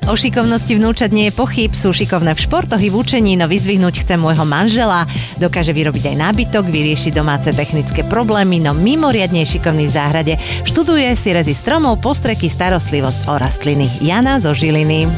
O šikovnosti vnúčat nie je pochyb, sú šikovné v športoch i v učení, no vyzdvihnúť chce môjho manžela. Dokáže vyrobiť aj nábytok, vyriešiť domáce technické problémy, no mimoriadne šikovný v záhrade. Študuje si rezy stromov, postreky, starostlivosť o rastliny. Jana zo Žiliny.